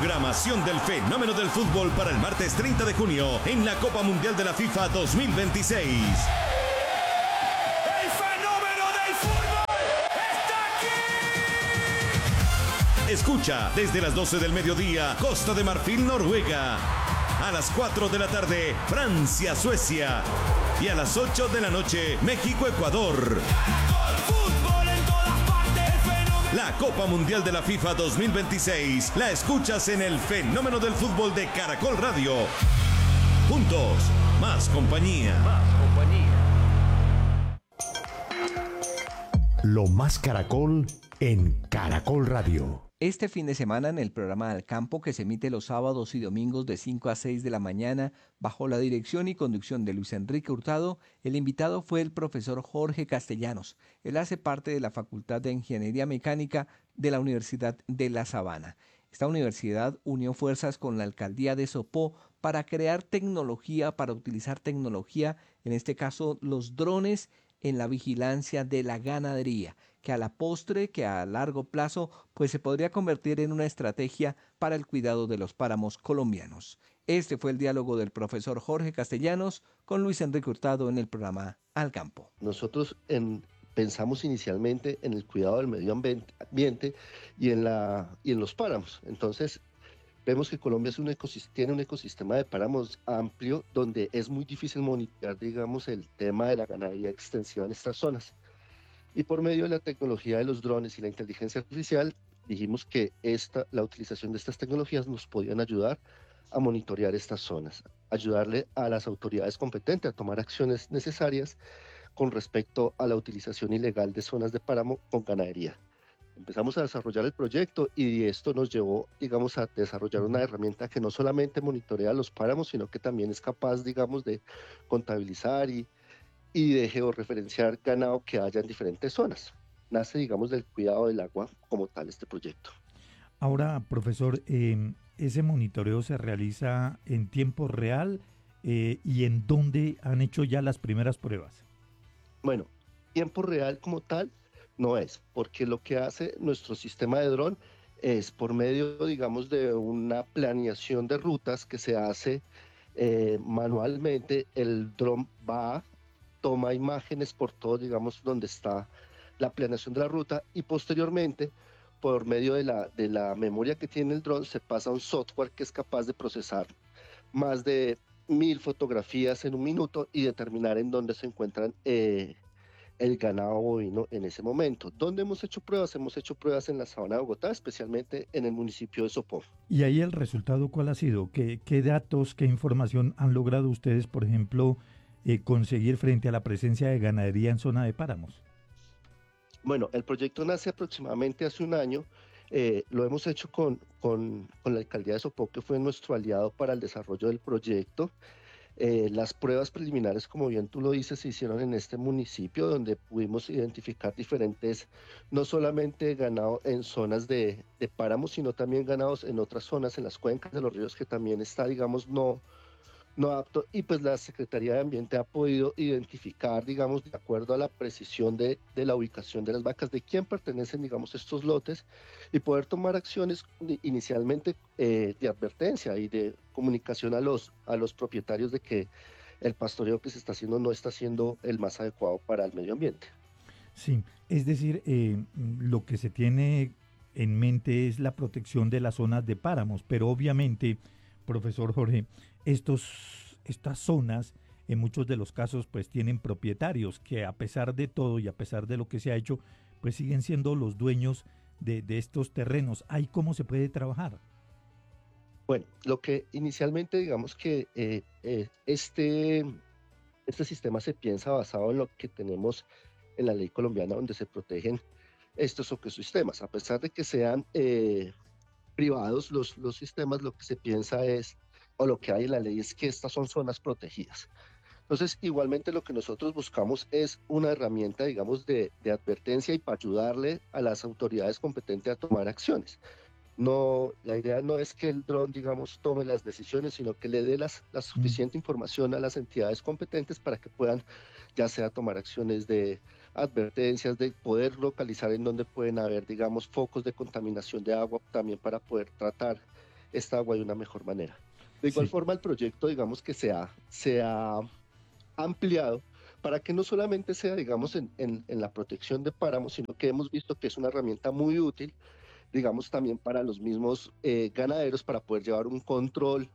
Programación del fenómeno del fútbol para el martes 30 de junio en la Copa Mundial de la FIFA 2026. ¡El fenómeno del fútbol está aquí! Escucha desde las 12 del mediodía, Costa de Marfil, Noruega. A las 4 de la tarde, Francia, Suecia. Y a las 8 de la noche, México, Ecuador. La Copa Mundial de la FIFA 2026 la escuchas en el fenómeno del fútbol de Caracol Radio. Juntos, más compañía. Lo más Caracol en Caracol Radio. Este fin de semana en el programa Al Campo, que se emite los sábados y domingos de 5 a 6 de la mañana, bajo la dirección y conducción de Luis Enrique Hurtado, el invitado fue el profesor Jorge Castellanos. Él hace parte de la Facultad de Ingeniería Mecánica de la Universidad de La Sabana. Esta universidad unió fuerzas con la Alcaldía de Sopó para crear tecnología, para utilizar tecnología, en este caso los drones, en la vigilancia de la ganadería, que a la postre, que a largo plazo, pues se podría convertir en una estrategia para el cuidado de los páramos colombianos. Este fue el diálogo del profesor Jorge Castellanos con Luis Enrique Hurtado en el programa Al Campo. Nosotros pensamos inicialmente en el cuidado del medio ambiente y en los páramos. Entonces, vemos que Colombia tiene un ecosistema de páramos amplio donde es muy difícil monitorear, digamos, el tema de la ganadería extensiva en estas zonas. Y por medio de la tecnología de los drones y la inteligencia artificial, dijimos que la utilización de estas tecnologías nos podían ayudar a monitorear estas zonas, ayudarle a las autoridades competentes a tomar acciones necesarias con respecto a la utilización ilegal de zonas de páramo con ganadería. Empezamos a desarrollar el proyecto y esto nos llevó, digamos, a desarrollar una herramienta que no solamente monitorea los páramos, sino que también es capaz, digamos, de contabilizar y de georreferenciar ganado que haya en diferentes zonas. Nace, digamos, del cuidado del agua como tal este proyecto. Ahora, profesor, ¿ese monitoreo se realiza en tiempo real y en dónde han hecho ya las primeras pruebas? Bueno, tiempo real como tal no es, porque lo que hace nuestro sistema de dron es por medio, digamos, de una planeación de rutas que se hace manualmente. El dron toma imágenes por todo, digamos, donde está la planeación de la ruta y posteriormente, por medio de la memoria que tiene el dron, se pasa a un software que es capaz de procesar más de 1000 fotografías en un minuto y determinar en dónde se encuentran el ganado bovino en ese momento. ¿Dónde hemos hecho pruebas? Hemos hecho pruebas en la sabana de Bogotá, especialmente en el municipio de Sopó. ¿Y ahí el resultado cuál ha sido? ¿Qué datos, qué información han logrado ustedes, por ejemplo, conseguir frente a la presencia de ganadería en zona de páramos? Bueno, el proyecto nace aproximadamente hace un año. Lo hemos hecho con la alcaldía de Sopó, que fue nuestro aliado para el desarrollo del proyecto. Las pruebas preliminares, como bien tú lo dices, se hicieron en este municipio, donde pudimos identificar diferentes, no solamente ganado en zonas de páramos, sino también ganados en otras zonas, en las cuencas de los ríos, que también está, digamos, no apto, y pues la Secretaría de Ambiente ha podido identificar, digamos, de acuerdo a la precisión de la ubicación de las vacas, de quién pertenecen, digamos, estos lotes, y poder tomar acciones inicialmente de advertencia y de comunicación a los propietarios de que el pastoreo que se está haciendo no está siendo el más adecuado para el medio ambiente. Sí, es decir, lo que se tiene en mente es la protección de las zonas de páramos, pero obviamente, profesor Jorge, estas zonas en muchos de los casos pues tienen propietarios que a pesar de todo y a pesar de lo que se ha hecho pues siguen siendo los dueños de estos terrenos. ¿Ahí cómo se puede trabajar? Bueno, lo que inicialmente digamos que este sistema se piensa basado en lo que tenemos en la ley colombiana, donde se protegen estos ecosistemas. A pesar de que sean privados los sistemas, lo que se piensa es, o lo que hay en la ley es que estas son zonas protegidas. Entonces, igualmente lo que nosotros buscamos es una herramienta, digamos, de advertencia y para ayudarle a las autoridades competentes a tomar acciones. No, la idea no es que el dron, digamos, tome las decisiones, sino que le dé la suficiente información a las entidades competentes para que puedan, ya sea tomar acciones de advertencias, de poder localizar en dónde pueden haber, digamos, focos de contaminación de agua, también para poder tratar esta agua de una mejor manera. De igual Sí. forma, el proyecto, digamos que se ha ampliado para que no solamente sea, digamos, en la protección de páramos, sino que hemos visto que es una herramienta muy útil, digamos, también para los mismos ganaderos para poder llevar un control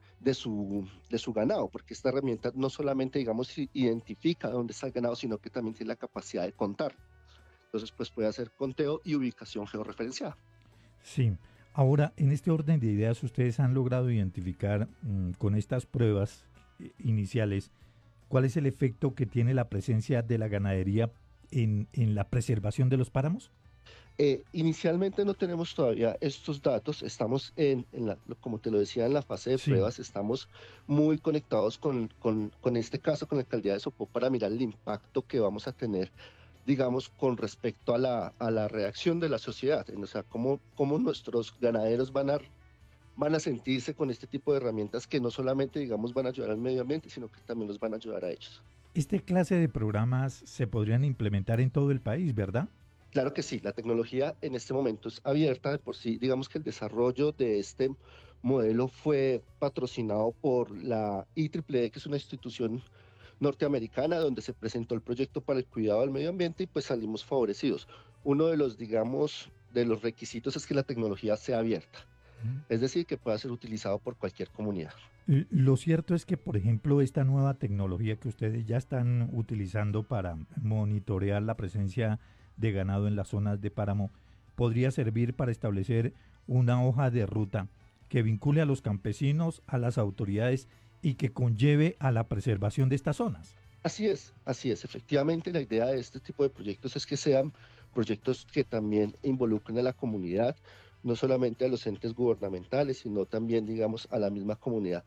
de su ganado, porque esta herramienta no solamente, digamos, identifica dónde está el ganado, sino que también tiene la capacidad de contar. Entonces, pues puede hacer conteo y ubicación georreferenciada. Sí. Ahora, en este orden de ideas, ustedes han logrado identificar con estas pruebas iniciales cuál es el efecto que tiene la presencia de la ganadería en la preservación de los páramos. Inicialmente no tenemos todavía estos datos, estamos como te lo decía, en la fase de Sí. pruebas, estamos muy conectados con este caso, con la alcaldía de Sopó, para mirar el impacto que vamos a tener, digamos, con respecto a la reacción de la sociedad, o sea, cómo nuestros ganaderos van a sentirse con este tipo de herramientas que no solamente, digamos, van a ayudar al medio ambiente, sino que también los van a ayudar a ellos. Este clase de programas se podrían implementar en todo el país, ¿verdad? Claro que sí, la tecnología en este momento es abierta de por sí. Digamos que el desarrollo de este modelo fue patrocinado por la IEEE, que es una institución norteamericana donde se presentó el proyecto para el cuidado del medio ambiente y pues salimos favorecidos. Uno de los, digamos, de los requisitos es que la tecnología sea abierta, es decir, que pueda ser utilizado por cualquier comunidad. Lo cierto es que, por ejemplo, esta nueva tecnología que ustedes ya están utilizando para monitorear la presencia de ganado en las zonas de páramo podría servir para establecer una hoja de ruta que vincule a los campesinos, a las autoridades y que conlleve a la preservación de estas zonas. Así es. Efectivamente, la idea de este tipo de proyectos es que sean proyectos que también involucren a la comunidad, no solamente a los entes gubernamentales, sino también, digamos, a la misma comunidad.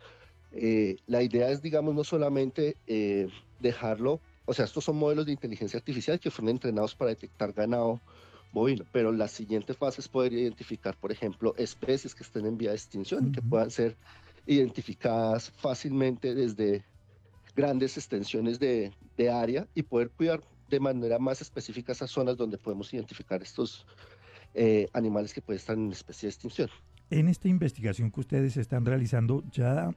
La idea es, digamos, no solamente dejarlo, o sea, estos son modelos de inteligencia artificial que fueron entrenados para detectar ganado bovino, pero la siguiente fase es poder identificar, por ejemplo, especies que estén en vía de extinción y que puedan ser identificadas fácilmente desde grandes extensiones de área y poder cuidar de manera más específica esas zonas donde podemos identificar estos animales que pueden estar en especie de extinción. En esta investigación que ustedes están realizando, ¿ya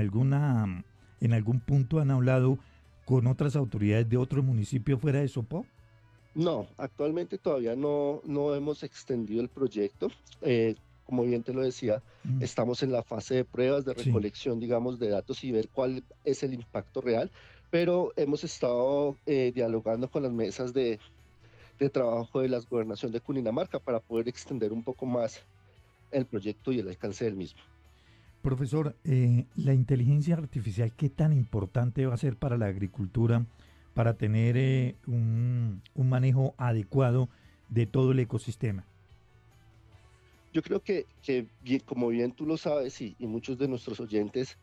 en algún punto han hablado con otras autoridades de otro municipio fuera de Sopó? No, actualmente todavía no hemos extendido el proyecto. Como bien te lo decía, estamos en la fase de pruebas, de Sí. recolección, digamos, de datos y ver cuál es el impacto real, pero hemos estado dialogando con las mesas de trabajo de la gobernación de Cundinamarca para poder extender un poco más el proyecto y el alcance del mismo. Profesor, la inteligencia artificial, ¿qué tan importante va a ser para la agricultura para tener un manejo adecuado de todo el ecosistema? Yo creo que como bien tú lo sabes y muchos de nuestros oyentes,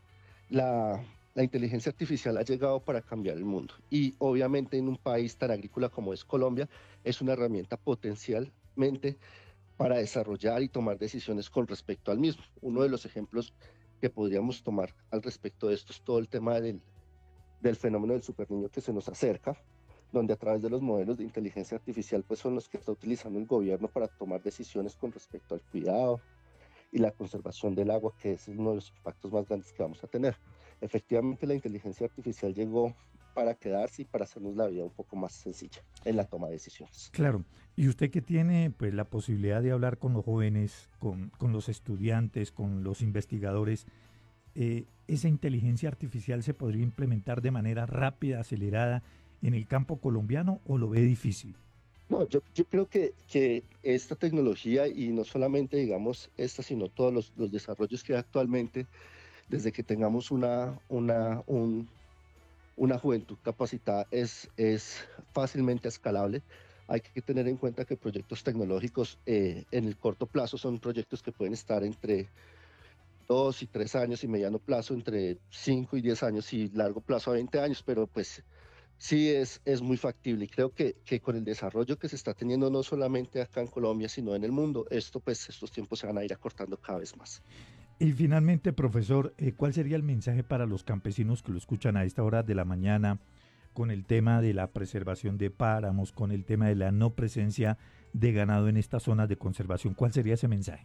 la inteligencia artificial ha llegado para cambiar el mundo. Y obviamente en un país tan agrícola como es Colombia, es una herramienta potencialmente para desarrollar y tomar decisiones con respecto al mismo. Uno de los ejemplos que podríamos tomar al respecto de esto es todo el tema del fenómeno del superniño que se nos acerca, donde a través de los modelos de inteligencia artificial pues son los que está utilizando el gobierno para tomar decisiones con respecto al cuidado y la conservación del agua, que es uno de los impactos más grandes que vamos a tener. Efectivamente, la inteligencia artificial llegó para quedarse y para hacernos la vida un poco más sencilla en la toma de decisiones. Claro, y usted que tiene pues la posibilidad de hablar con los jóvenes, con los estudiantes, con los investigadores, ¿esa inteligencia artificial se podría implementar de manera rápida, acelerada en el campo colombiano o lo ve difícil? No, yo creo que esta tecnología, y no solamente, digamos, esta, sino todos los desarrollos que hay actualmente, desde que tengamos una juventud capacitada, es fácilmente escalable. Hay que tener en cuenta que proyectos tecnológicos en el corto plazo son proyectos que pueden estar entre 2 y 3 años, y mediano plazo entre 5 y 10 años, y largo plazo a 20 años, pero pues sí es muy factible, y creo que con el desarrollo que se está teniendo no solamente acá en Colombia, sino en el mundo, estos tiempos se van a ir acortando cada vez más. Y finalmente, profesor, ¿cuál sería el mensaje para los campesinos que lo escuchan a esta hora de la mañana con el tema de la preservación de páramos, con el tema de la no presencia de ganado en estas zonas de conservación? ¿Cuál sería ese mensaje?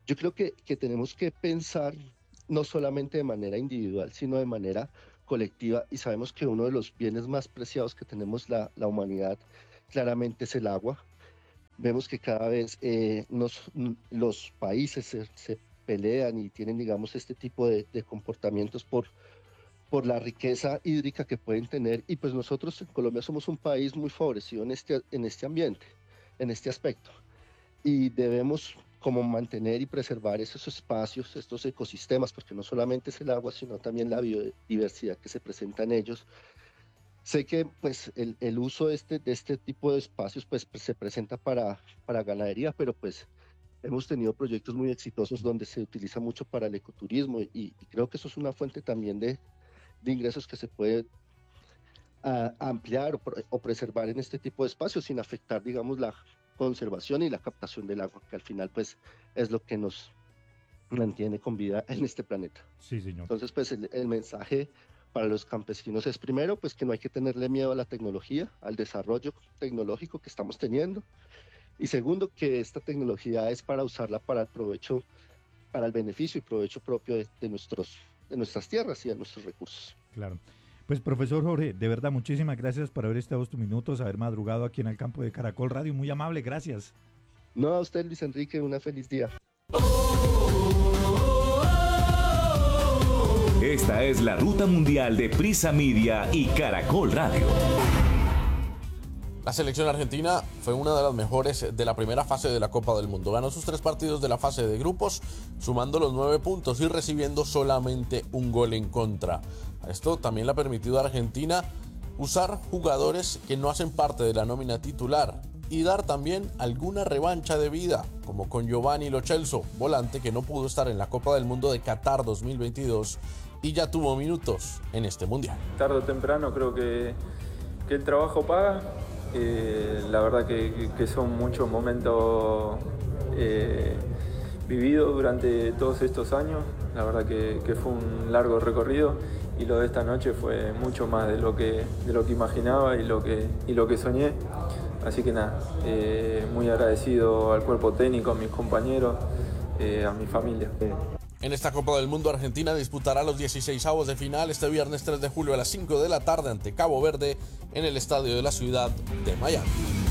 Yo creo que tenemos que pensar no solamente de manera individual, sino de manera colectiva, y sabemos que uno de los bienes más preciados que tenemos la humanidad claramente es el agua. Vemos que cada vez los países se pelean y tienen, digamos, este tipo de comportamientos por la riqueza hídrica que pueden tener, y pues nosotros en Colombia somos un país muy favorecido en este ambiente, en este aspecto, y debemos como mantener y preservar esos espacios, estos ecosistemas, porque no solamente es el agua, sino también la biodiversidad que se presenta en ellos. Sé que pues el uso de este tipo de espacios pues se presenta para ganadería, pero pues hemos tenido proyectos muy exitosos donde se utiliza mucho para el ecoturismo, y creo que eso es una fuente también de ingresos que se puede ampliar o preservar en este tipo de espacios sin afectar, digamos, la conservación y la captación del agua, que al final pues es lo que nos mantiene con vida en este planeta. Sí, señor. Entonces pues el mensaje para los campesinos es, primero, pues que no hay que tenerle miedo a la tecnología, al desarrollo tecnológico que estamos teniendo, y segundo, que esta tecnología es para usarla para el provecho, para el beneficio y provecho propio de nuestras tierras y de nuestros recursos. Claro. Pues profesor Jorge, de verdad, muchísimas gracias por haber estado estos minutos, haber madrugado aquí en el campo de Caracol Radio. Muy amable, gracias. No, a usted, Luis Enrique, una feliz día. Esta es la ruta mundial de Prisa Media y Caracol Radio. La selección argentina fue una de las mejores de la primera fase de la Copa del Mundo. Ganó sus 3 partidos de la fase de grupos, sumando los 9 puntos y recibiendo solamente un gol en contra. Esto también le ha permitido a Argentina usar jugadores que no hacen parte de la nómina titular y dar también alguna revancha de vida, como con Giovanni Lo Celso, volante que no pudo estar en la Copa del Mundo de Qatar 2022 y ya tuvo minutos en este mundial. Tarde o temprano creo que el trabajo paga. La verdad que son muchos momentos vividos durante todos estos años. La verdad que fue un largo recorrido, y lo de esta noche fue mucho más de lo que imaginaba y lo que soñé. Así que nada, muy agradecido al cuerpo técnico, a mis compañeros, a mi familia. En esta Copa del Mundo, Argentina disputará los 16avos de final este viernes 3 de julio a las 5 de la tarde ante Cabo Verde en el estadio de la ciudad de Miami.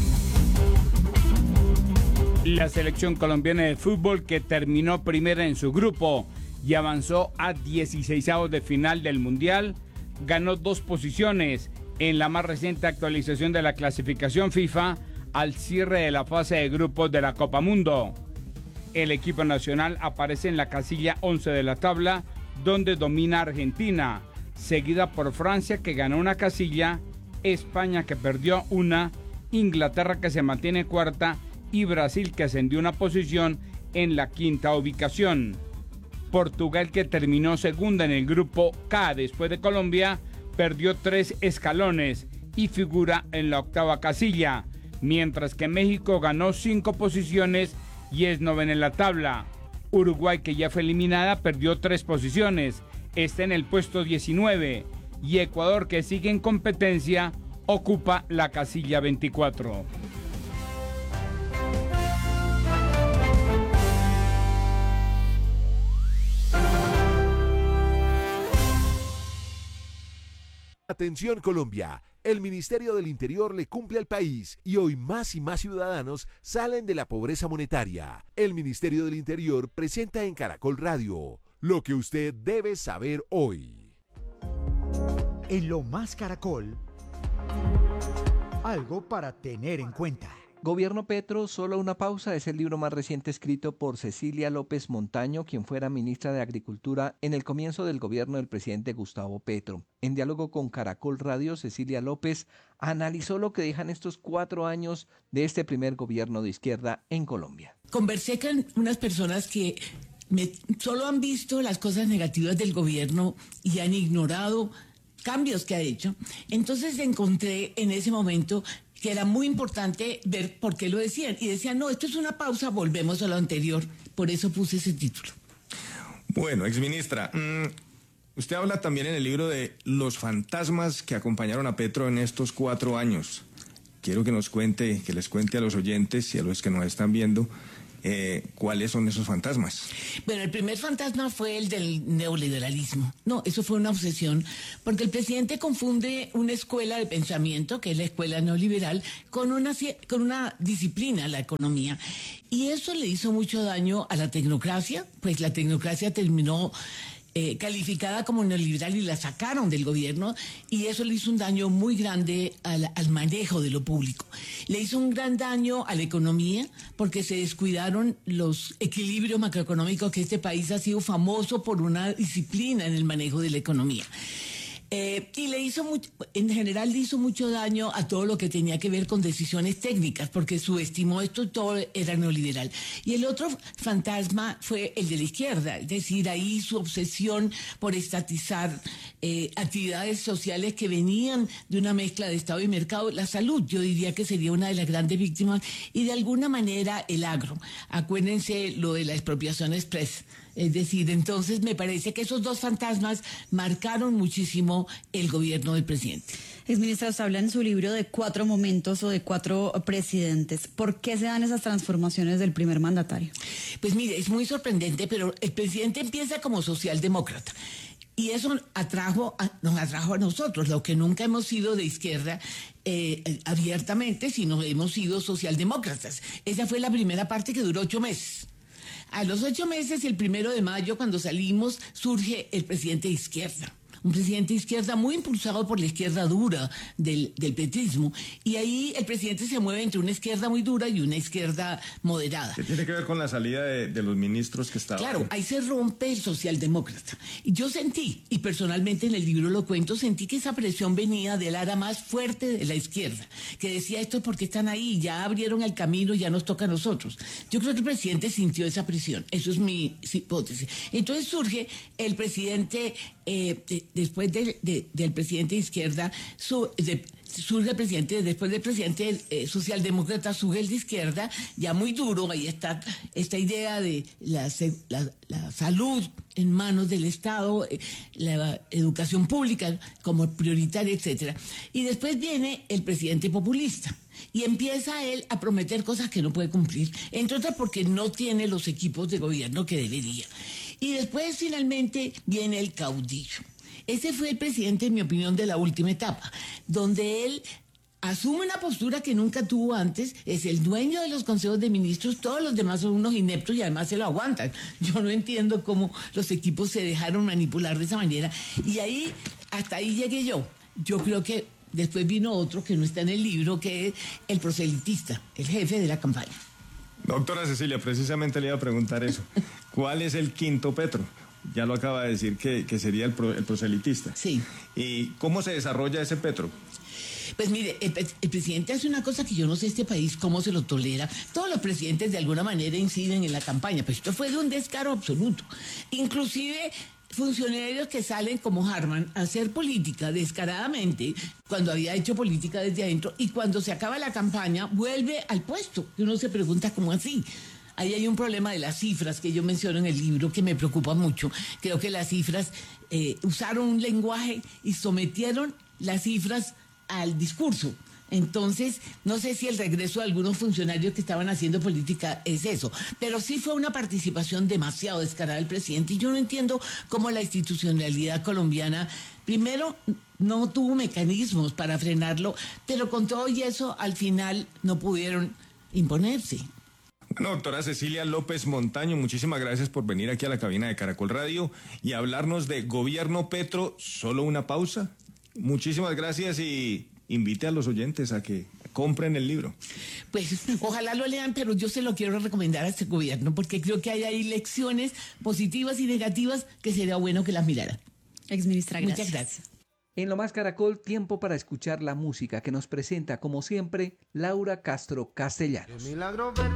La selección colombiana de fútbol, que terminó primera en su grupo y avanzó a 16avos de final del Mundial, ganó 2 posiciones en la más reciente actualización de la clasificación FIFA al cierre de la fase de grupos de la Copa Mundo. El equipo nacional aparece en la casilla 11 de la tabla, donde domina Argentina, seguida por Francia, que ganó una casilla, España, que perdió una, Inglaterra, que se mantiene cuarta, y Brasil, que ascendió una posición en la 5ª ubicación. Portugal, que terminó segunda en el grupo K después de Colombia, perdió 3 escalones y figura en la 8ª casilla, mientras que México ganó 5 posiciones y es 9º en la tabla. Uruguay, que ya fue eliminada, perdió 3 posiciones, está en el puesto 19, y Ecuador, que sigue en competencia, ocupa la casilla 24. Atención Colombia, el Ministerio del Interior le cumple al país y hoy más y más ciudadanos salen de la pobreza monetaria. El Ministerio del Interior presenta en Caracol Radio lo que usted debe saber hoy. En Lo Más Caracol, algo para tener en cuenta. Gobierno Petro, solo una pausa, es el libro más reciente escrito por Cecilia López Montaño, quien fuera ministra de Agricultura en el comienzo del gobierno del presidente Gustavo Petro. En diálogo con Caracol Radio, Cecilia López analizó lo que dejan estos 4 años de este primer gobierno de izquierda en Colombia. Conversé con unas personas que solo han visto las cosas negativas del gobierno y han ignorado cambios que ha hecho. Entonces encontré en ese momento que era muy importante ver por qué lo decían. Y decían, no, esto es una pausa, volvemos a lo anterior. Por eso puse ese título. Bueno, exministra, usted habla también en el libro de los fantasmas que acompañaron a Petro en estos 4 años. Quiero que nos cuente, que les cuente a los oyentes y a los que nos están viendo, ¿Cuáles son esos fantasmas? Bueno, el primer fantasma fue el del neoliberalismo. No, eso fue una obsesión, porque el presidente confunde una escuela de pensamiento, que es la escuela neoliberal, con una disciplina, la economía. Y eso le hizo mucho daño a la tecnocracia, pues la tecnocracia terminó calificada como neoliberal y la sacaron del gobierno, y eso le hizo un daño muy grande al manejo de lo público. Le hizo un gran daño a la economía porque se descuidaron los equilibrios macroeconómicos, que este país ha sido famoso por una disciplina en el manejo de la economía. Y en general le hizo mucho daño a todo lo que tenía que ver con decisiones técnicas, porque subestimó esto y todo era neoliberal. Y el otro fantasma fue el de la izquierda, es decir, ahí su obsesión por estatizar actividades sociales que venían de una mezcla de Estado y mercado. La salud, yo diría que sería una de las grandes víctimas, y de alguna manera el agro. Acuérdense lo de la expropiación express. Es decir, entonces me parece que esos dos fantasmas marcaron muchísimo el gobierno del presidente. Exministra, usted habla en su libro de 4 momentos o de 4 presidentes. ¿Por qué se dan esas transformaciones del primer mandatario? Pues mire, es muy sorprendente, pero el presidente empieza como socialdemócrata. Y eso nos atrajo a nosotros, lo que nunca hemos sido de izquierda abiertamente, sino hemos sido socialdemócratas. Esa fue la primera parte, que duró 8 meses. A los 8 meses, el 1 de mayo, cuando salimos, surge el presidente de izquierda. Un presidente de izquierda muy impulsado por la izquierda dura del petrismo. Y ahí el presidente se mueve entre una izquierda muy dura y una izquierda moderada. ¿Qué tiene que ver con la salida de los ministros que estaban? Claro, ahí se rompe el socialdemócrata. Y yo sentí, y personalmente en el libro lo cuento, sentí que esa presión venía del ala más fuerte de la izquierda, que decía, esto es porque están ahí, ya abrieron el camino, ya nos toca a nosotros. Yo creo que el presidente sintió esa presión, eso es mi hipótesis. Entonces surge el presidente, después del presidente de izquierda, surge el presidente, después del presidente socialdemócrata, surge el de izquierda, ya muy duro. Ahí está esta idea de la salud en manos del Estado, la educación pública como prioritaria, etcétera. Y después viene el presidente populista. Y empieza él a prometer cosas que no puede cumplir, entre otras porque no tiene los equipos de gobierno que debería. Y después finalmente viene el caudillo. Ese fue el presidente, en mi opinión, de la última etapa, donde él asume una postura que nunca tuvo antes, es el dueño de los consejos de ministros, todos los demás son unos ineptos y además se lo aguantan. Yo no entiendo cómo los equipos se dejaron manipular de esa manera. Y ahí, hasta ahí llegué yo. Yo creo que después vino otro que no está en el libro, que es el proselitista, el jefe de la campaña. Doctora Cecilia, precisamente le iba a preguntar eso. ¿Cuál es el quinto Petro? Ya lo acaba de decir que sería el proselitista. Sí. ¿Y cómo se desarrolla ese Petro? Pues mire, el presidente hace una cosa que yo no sé este país cómo se lo tolera. Todos los presidentes de alguna manera inciden en la campaña, pero esto fue de un descaro absoluto. Inclusive funcionarios que salen como Harman a hacer política descaradamente cuando había hecho política desde adentro, y cuando se acaba la campaña vuelve al puesto. Y uno se pregunta cómo así. Ahí hay un problema de las cifras que yo menciono en el libro que me preocupa mucho. Creo que las cifras usaron un lenguaje y sometieron las cifras al discurso. Entonces, no sé si el regreso de algunos funcionarios que estaban haciendo política es eso, pero sí fue una participación demasiado descarada del presidente, y yo no entiendo cómo la institucionalidad colombiana, primero, no tuvo mecanismos para frenarlo, pero con todo y eso, al final no pudieron imponerse. Bueno, doctora Cecilia López Montaño, muchísimas gracias por venir aquí a la cabina de Caracol Radio y hablarnos de Gobierno Petro. Solo una pausa. Muchísimas gracias y invite a los oyentes a que compren el libro. Pues ojalá lo lean, pero yo se lo quiero recomendar a este gobierno porque creo que hay ahí lecciones positivas y negativas que sería bueno que las miraran. Exministra, gracias. Muchas gracias. En Lo Más Caracol, tiempo para escuchar la música que nos presenta, como siempre, Laura Castro Castellanos. Milagro